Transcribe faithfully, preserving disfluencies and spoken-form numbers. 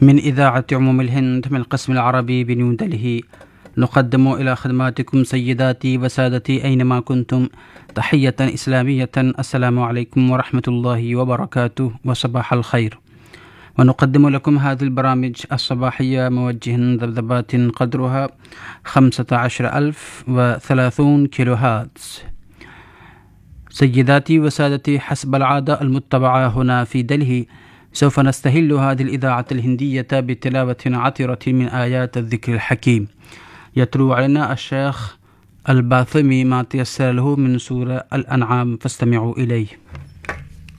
من إذاعة عموم الهند من القسم العربي بنيودلهي، نقدم إلى خدماتكم سيداتي وسادتي أينما كنتم تحية إسلامية. السلام عليكم ورحمة الله وبركاته وصباح الخير. ونقدم لكم هذه البرامج الصباحية موجها ذبذبات قدرها خمسة عشر ألف وثلاثون كيلو هاتس. سيداتي وسادتي، حسب العادة المتبعة هنا في دلهي، سوف نستهل هذه الإذاعة الهندية بتلاوة عطرة من آيات الذكر الحكيم. يتلو علينا الشيخ الباثمي ما تيسر له من سورة الأنعام، فاستمعوا إليه.